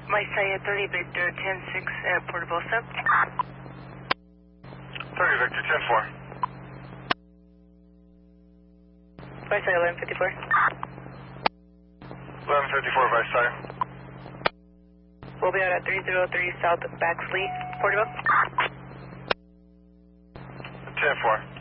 My Saya 30 Victor 10-6 at Puerto Bosa. 30 Victor 10-4. My Saya 1154. 1154 Vice Sire. We'll be out at 303 South Baxley, Porterville. 10-4.